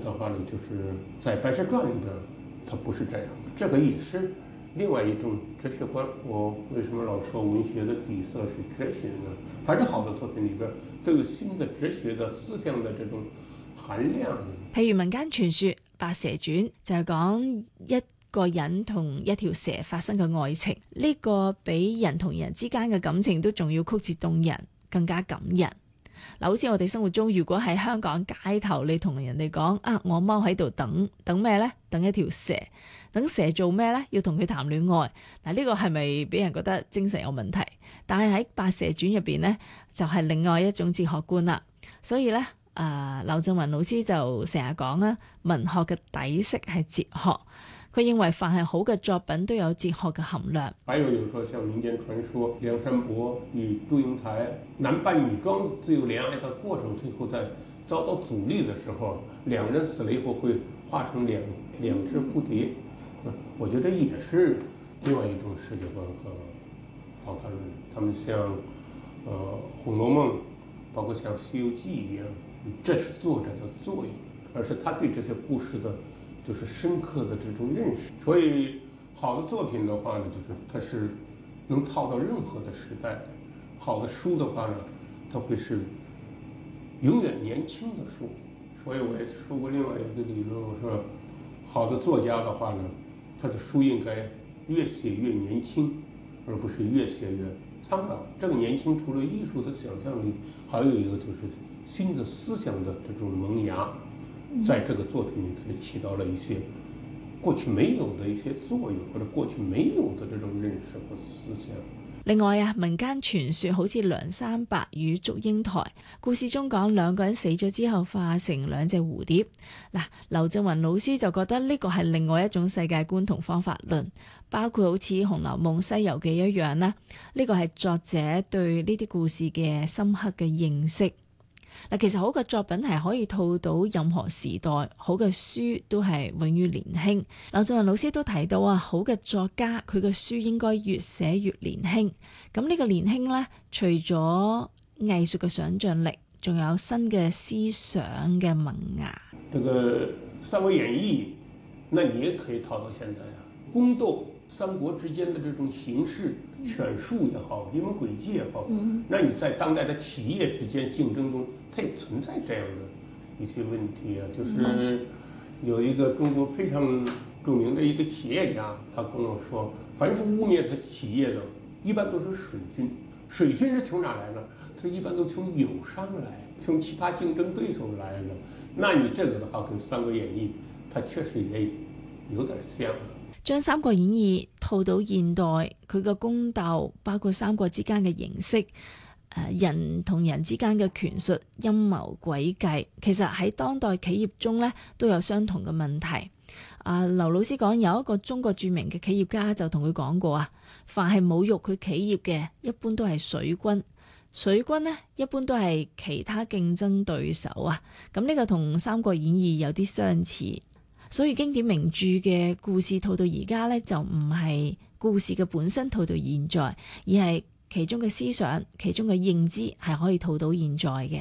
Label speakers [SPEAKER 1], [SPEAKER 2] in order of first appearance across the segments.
[SPEAKER 1] 的话呢，就是在《白蛇传》里边，它不是这样，这个也是另外一种哲学观。我为什么老说文学的底色是哲学呢？凡是好的作品里边都有新的哲学的思想的这种含量。
[SPEAKER 2] 譬如民間傳說《白蛇傳》就係講一個人同一條蛇發生嘅愛情，呢個比人同人之間嘅感情都仲要曲折動人，更加感人。嗱，好似我哋生活中，如果喺香港街頭，你同人哋講啊，我踎喺度等咩呢？等一條蛇，等蛇做咩呢？要同佢談戀愛。嗱，呢個係咪俾人覺得精神有問題？但係喺《白蛇傳》入邊呢，就係另外一種哲學觀啦。所以呢，劉震雲老師就成日講啦，文學嘅底色係哲學。佢認為凡係好嘅作品都有哲學嘅含量。
[SPEAKER 1] 還有說像民間傳說梁山伯與祝英台男扮女裝自由戀愛的過程，最後在遭到阻力的時候，兩人死了以後會化成兩隻蝴蝶。我覺得也是另外一種世界觀和方法論。他們像紅樓夢，包括像西遊記一樣，這是作者的作用，而是他對這些故事的就是深刻的這種認識。所以好的作品的話呢，就是它是能套到任何的時代。好的書的話呢，它會是永遠年輕的書。所以我也說過另外一個理論，我說好的作家的話呢，他的書應該越寫越年輕，而不是越寫越蒼老。這個年輕除了藝術的想象力，還有一個就是新的思想的這種萌芽，在這個作品裏它起到了一些過去沒有的一些作用，或者過去沒有的這種認識和思想。
[SPEAKER 2] 另外啊，民間傳說好似梁山伯與祝英台，故事中講兩個人死咗之後化成兩隻蝴蝶。嗱，劉震雲老師就覺得呢個係另外一種世界觀同方法論，包括好似《紅樓夢》《西遊記》一樣啦。呢個係作者對呢啲故事嘅深刻嘅認識。嗱，其實好嘅作品係可以套到任何時代，好嘅書都係永遠年輕。劉震雲老師都提到啊，好嘅作家佢嘅書應該越寫越年輕。咁呢個年輕呢，除咗藝術嘅想像力，仲有新嘅思想嘅萌芽。
[SPEAKER 1] 這個《三國演義》，那你也可以套到現在啊，宮鬥三國之間的這種形式，權術也好，陰謀詭計也好，那你在當代的企業之間競爭中，它也存在這樣的一些問題啊。就是有一個中國非常著名的一個企業家，他跟我說，凡是污衊他企業的，一般都是水軍。水軍是從哪來呢？他一般都從友商來，從其他競爭對手來的。那你這個的話，跟《三國演義》它確實也有點像。
[SPEAKER 2] 將《三國演義》套到現代，佢個宮鬥包括三國之間嘅形式，人同人之間嘅權術、陰謀詭計，其實喺當代企業中呢都有相同嘅問題。劉老師講有一個中國著名嘅企業家就同佢講過啊，凡係侮辱佢企業嘅，一般都係水軍。水軍呢一般都係其他競爭對手啊。咁呢個同《三國演義》有啲相似。所以經典名著嘅故事套到而家呢，就唔係故事嘅本身套到現在，而係其中嘅思想、其中嘅認知係可以套到現在嘅。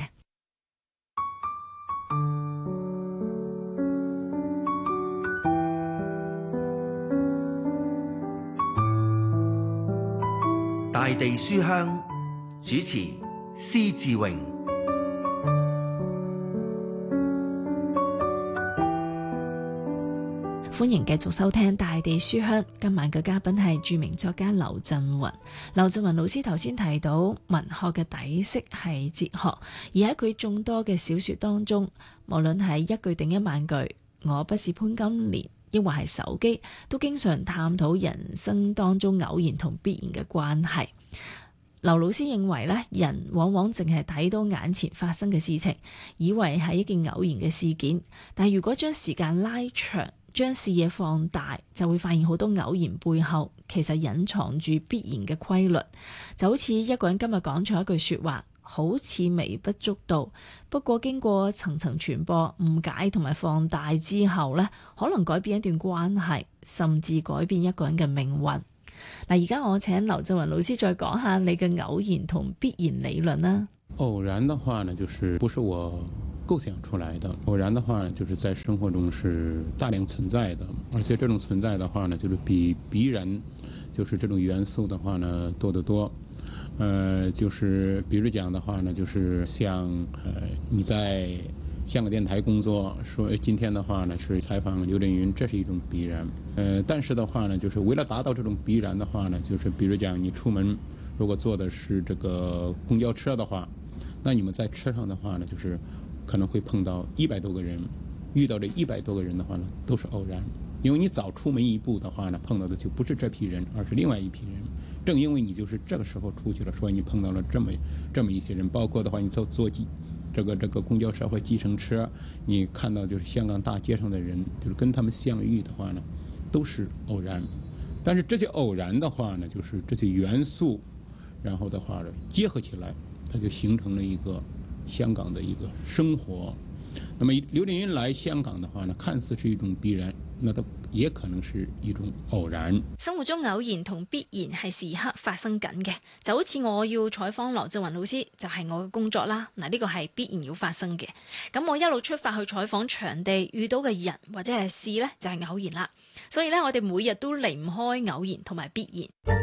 [SPEAKER 3] 大地書香主持施志榮。
[SPEAKER 2] 歡迎繼續收聽大地書香，今晚嘅嘉賓係著名作家劉震雲。劉震雲老師頭先提到文學嘅底色係哲學，而喺佢眾多嘅小說當中，無論係一句頂一萬句，我不是潘金蓮，抑或係手機，都經常探討人生當中偶然同必然嘅關係。劉老師認為咧，人往往淨係睇到眼前發生嘅事情，以為係一件偶然嘅事件，但係如果將時間拉長，將視野放大，就會發現好多偶然背後其實隱藏住必然嘅規律。就好似一個人今日講錯一句說話，好似微不足道，不過經過層層傳播、誤解同埋放大之後呢，可能改變一段關係，甚至改變一個人嘅命運。嗱，而家我請劉震雲老師再講下你嘅偶然同必然理論啦。
[SPEAKER 1] 偶然的話呢，就是不是我
[SPEAKER 4] 构想出来的。偶然的话呢，就是在生活中是大量存在的，而且这种存在的话呢，就是比必然，就是这种元素的话呢多得多。就是比如讲的话呢，就是像你在香港电台工作，说今天的话呢是采访刘震云，这是一种必然。但是的话呢，就是为了达到这种必然的话呢，就是比如讲你出门如果坐的是这个公交车的话，那你们在车上的话呢，就是可能会碰到100多个人，遇到这100多个人的话呢，都是偶然。因为你早出门一步的话呢，碰到的就不是这批人，而是另外一批人。正因为你就是这个时候出去了，所以你碰到了这么一些人。包括的话，你坐这个公交车或计程车，你看到就是香港大街上的人，就是跟他们相遇的话呢，都是偶然。但是这些偶然的话呢，就是这些元素，然后的话呢结合起来，它就形成了一个香港的一个生活。那么刘震云来香港的话呢，看似是一種必然，那都也可能是一種偶然。
[SPEAKER 2] 生活中偶然同必然係時刻發生緊嘅，就好似我要採訪劉震雲老師，就係我嘅工作啦。嗱，呢個係必然要發生嘅。咁我一路出發去採訪場地，遇到嘅人或者係事呢，就係偶然啦。所以呢，我哋每日都離唔開偶然同埋必然。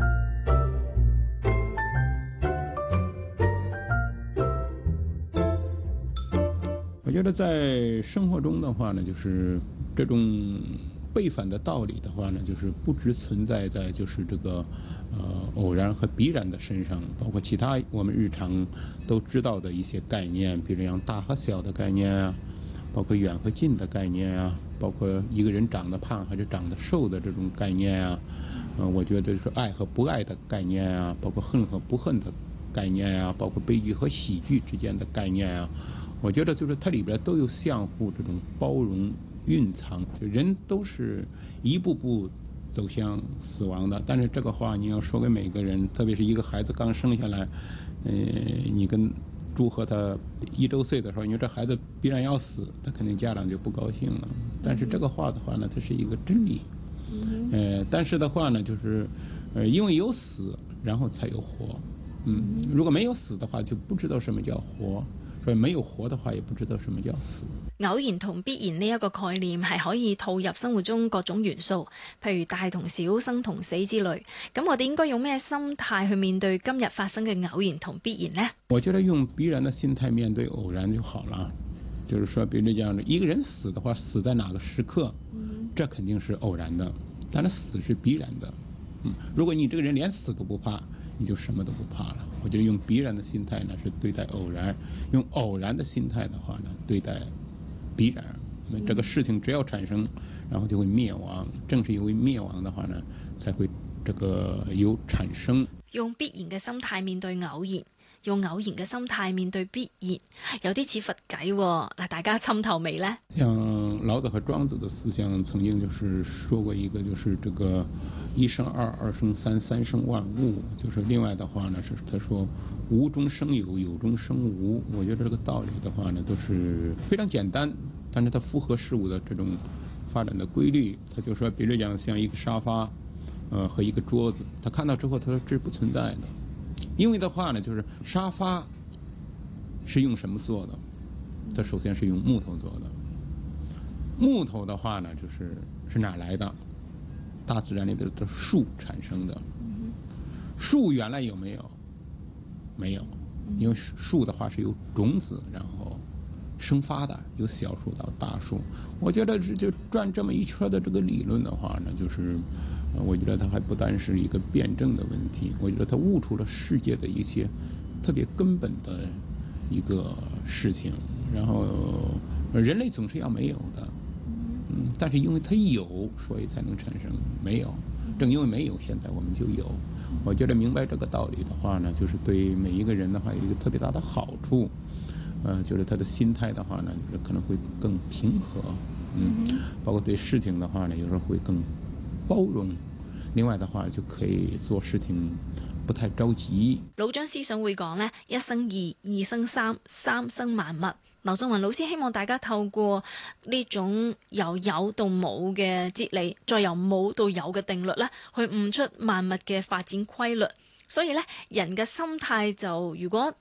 [SPEAKER 4] 我觉得在生活中的话呢，就是这种背反的道理的话呢，就是不只存在在就是这个偶然和必然的身上，包括其他我们日常都知道的一些概念，比如像大和小的概念啊，包括远和近的概念啊，包括一个人长得胖还是长得瘦的这种概念啊，我觉得是爱和不爱的概念啊，包括恨和不恨的概念啊，包括悲剧和喜剧之间的概念啊。我觉得就是它里边都有相互这种包容蕴藏，就人都是一步步走向死亡的。但是这个话你要说给每个人，特别是一个孩子刚生下来，你跟祝贺他1周岁的时候，你说这孩子必然要死，他肯定家长就不高兴了。但是这个话的话呢，它是一个真理。但是的话呢，就是因为有死，然后才有活。如果没有死的话，就不知道什么叫活。所以沒有活的話，也不知道什麼叫死。
[SPEAKER 2] 偶然同必然呢一個概念係可以套入生活中各種元素，譬如大同小、生同死之類。咁我哋應該用咩心態去面對今日發生嘅偶然同必然呢？
[SPEAKER 4] 我覺得用必然的心態面對偶然就好了。就是說，比如這樣，一個人死的話，死在哪個時刻，這肯定是偶然的，但是死是必然的。如果你這個人連死都不怕，你就什麼都不怕了。我覺得用必然的心態呢是對待偶然，用偶然的心態的話呢對待必然。這個事情只要產生，然後就會滅亡。正是因為滅亡的話呢，才會這個有產生。
[SPEAKER 2] 用必然嘅心態面對偶然，用偶然嘅心態面對必然，有啲似佛偈喎。嗱，大家參透未呢？
[SPEAKER 4] 像老子和莊子的思想曾經就是說過一個，就是這個一生二，二生三，三生萬物。就是另外的話呢，是他說無中生有，有中生無。我覺得這個道理的話呢，都是非常簡單，但是它符合事物的這種發展的規律。他就說，比如講像一個沙發，和一個桌子，他看到之後，他說這是不存在的。因為的話呢，就是沙發是用什麼做的？它首先是用木頭做的。木頭的話呢，是哪來的？大自然裏邊的樹產生的。樹原來有沒有？沒有，因為樹的話是由種子然後生發的，由小樹到大樹。我覺得就轉這麼一圈的這個理論的話呢，就是我覺得它還不單是一個辯證的問題，我覺得它悟出了世界的一些特別根本的一個事情。然後人類總是要沒有的，但是因為它有，所以才能產生沒有。正因為沒有，現在我們就有。我覺得明白這個道理的話呢，就是對每一個人的話有一個特別大的好處。就是他的心態的話呢，就是可能會更平和。包括對事情的話呢，有時候會更包容。另外的話就可以做事情不太着急。
[SPEAKER 2] 老張思想會講呢，一生二，二生三，三生萬物。劉震雲老師希望大家透過呢種由有到冇嘅哲理，再由冇到有嘅定律呢，去悟出萬物嘅發展規律。所以呢，人嘅心態就如果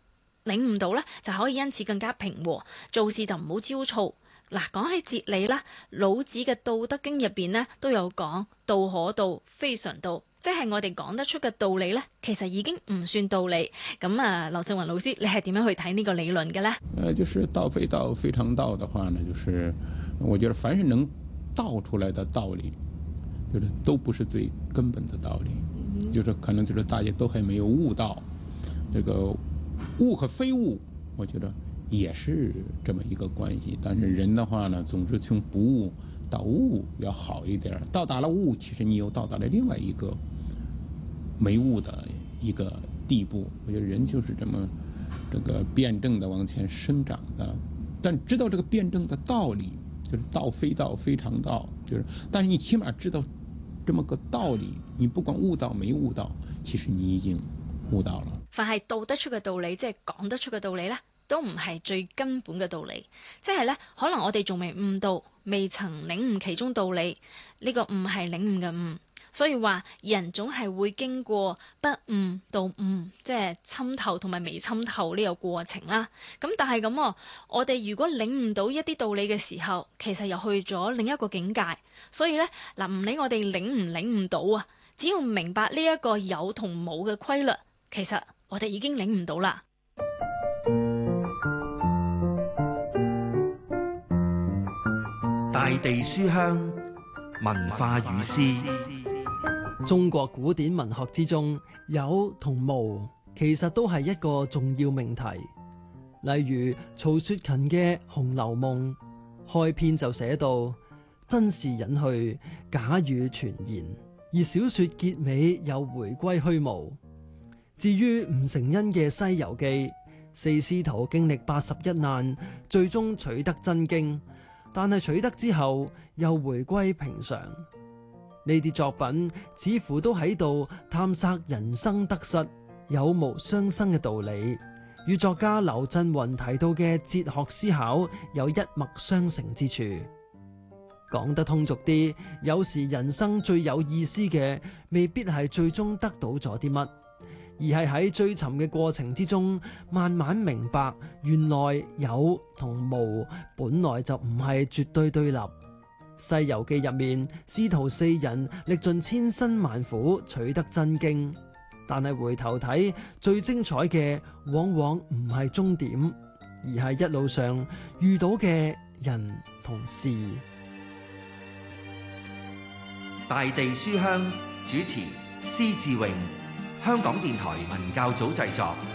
[SPEAKER 2] 領悟到咧，就可以因此更加平和，做事就唔好焦躁。嗱，講起哲理啦，老子嘅《道德經》入邊呢都有講，道可道，非常道，即係我哋講得出嘅道理呢，其實已經唔算道理。咁啊，劉震雲老師，你係點樣去睇呢個理論嘅呢？
[SPEAKER 4] 就是道非道，非常道的話呢，就是我覺得凡是能道出來的道理，就是都不是最根本的道理，就是可能就是大家都還沒有悟到，這個悟和非悟，我覺得也是這麼一個關係。但是人的話呢，總是從不悟到悟要好一點，到達了悟，其實你又到達了另外一個沒悟的一個地步。我覺得人就是這麼這個辯證的往前生長的，但知道這個辯證的道理，就是道非道，非常道，就是但是你起碼知道這麼個道理，你不管悟到沒悟到，其實你已經悟到了。
[SPEAKER 2] 凡係道得出嘅道理，即係講得出嘅道理呢，都唔係最根本嘅道理，即係呢，可能我哋仲未悟到，未曾領悟其中道理，呢個悟係領悟嘅悟。所以話人總係會經過不悟到悟，即係參透同埋未參透呢個過程啦。咁但係咁，我哋如果領悟到一啲道理嘅時候，其實又去咗另一個境界。所以呢，嗱，唔理我哋領悟到啊，只要明白呢一個有同冇嘅規律，其實我哋已經領悟到啦。
[SPEAKER 3] 大地書香文化與詩。
[SPEAKER 5] 中國古典文學之中，有同無其實都係一個重要命題。例如曹雪芹嘅《紅樓夢》開篇就寫到真是隱去，假語傳言，而小說結尾又回歸虛無。至於吳承恩嘅《西遊記》，四師徒經歷81難，最終取得真經，但係取得之後又回歸平常。呢啲作品似乎都喺度探索人生得失、有無相生嘅道理，與作家劉震雲提到嘅哲學思考有一脈相承之處。講得通俗啲，有時人生最有意思嘅，未必係最終得到咗啲乜，而係喺追尋嘅過程之中，慢慢明白原來有同無本來就唔係絕對對立。《西遊記》入面，師徒四人歷盡千辛萬苦取得真經，但係回頭睇，最精彩嘅往往唔係終點，而係一路上遇到嘅人同事。
[SPEAKER 3] 大地書香主持施志榮，香港電台文教組製作。